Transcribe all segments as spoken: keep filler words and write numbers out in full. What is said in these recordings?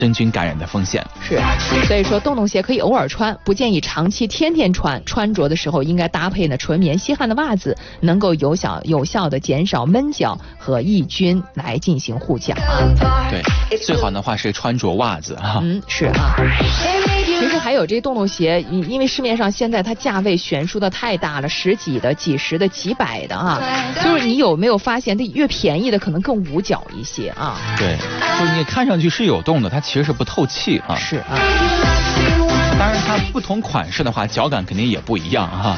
真菌感染的风险。 是，所以说洞洞鞋可以偶尔穿，不建议长期天天穿。穿着的时候应该搭配呢纯棉吸汗的袜子，能够有效有效的减少闷脚和抑菌来进行护脚啊。 对，最好的话是穿着袜子哈。 嗯，是啊。其实还有这洞洞鞋，因为市面上现在它价位悬殊的太大了，十几的、几十的、几百的啊。就是你有没有发现，它越便宜的可能更捂脚一些啊？ 对，就是你看上去是有洞的，它其实是不透气啊。 是啊。 当然，它不同款式的话，脚感肯定也不一样哈。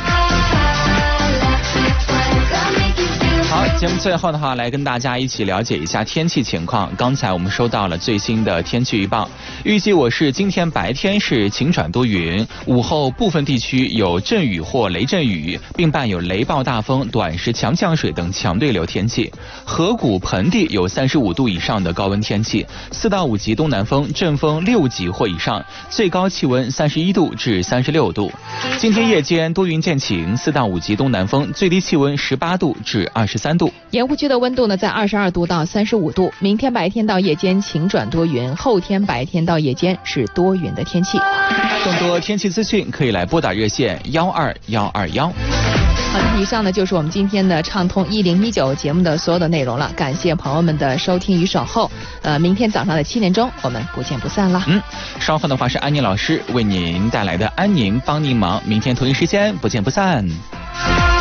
好，节目最后的话，来跟大家一起了解一下天气情况。刚才我们收到了最新的天气预报，预计我市今天白天是晴转多云，午后部分地区有阵雨或雷阵雨，并伴有雷暴大风、短时强降水等强对流天气。河谷盆地有三十五度以上的高温天气，四到五级东南风，阵风六级或以上，最高气温三十一度至三十六度。今天夜间多云见晴，四到五级东南风，最低气温十八度至二十三度。 盐湖区的温度呢在二十二度到三十五度。明天白天到夜间晴转多云，后天白天到夜间是多云的天气。 更多天气资讯可以来拨打热线幺二幺二幺。 好的，以上呢就是我们今天的畅通一零一九节目的所有的内容了，感谢朋友们的收听与守候。呃，明天早上的七点钟，我们不见不散了。 嗯，稍后的话是安宁老师为您带来的安宁帮您忙，明天同一时间不见不散。